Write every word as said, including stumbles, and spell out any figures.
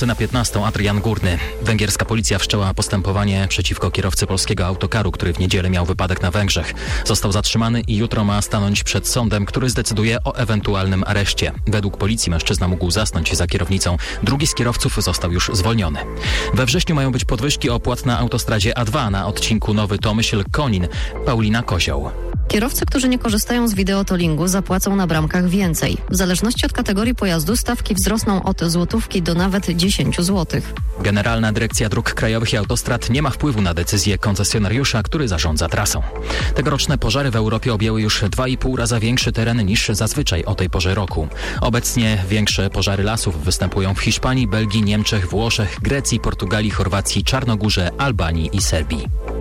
Na piętnastą Adrian Górny. Węgierska policja wszczęła postępowanie przeciwko kierowcy polskiego autokaru, który w niedzielę miał wypadek na Węgrzech. Został zatrzymany i jutro ma stanąć przed sądem, który zdecyduje o ewentualnym areszcie. Według policji mężczyzna mógł zasnąć za kierownicą. Drugi z kierowców został już zwolniony. We wrześniu mają być podwyżki opłat na autostradzie A dwa na odcinku Nowy Tomyśl-Konin. Paulina Kozioł. Kierowcy, którzy nie korzystają z wideotollingu, zapłacą na bramkach więcej. W zależności od kategorii pojazdu stawki wzrosną od złotówki do nawet dziesięć złotych. Generalna Dyrekcja Dróg Krajowych i Autostrad nie ma wpływu na decyzję koncesjonariusza, który zarządza trasą. Tegoroczne pożary w Europie objęły już dwa i pół raza większy teren niż zazwyczaj o tej porze roku. Obecnie większe pożary lasów występują w Hiszpanii, Belgii, Niemczech, Włoszech, Grecji, Portugalii, Chorwacji, Czarnogórze, Albanii i Serbii.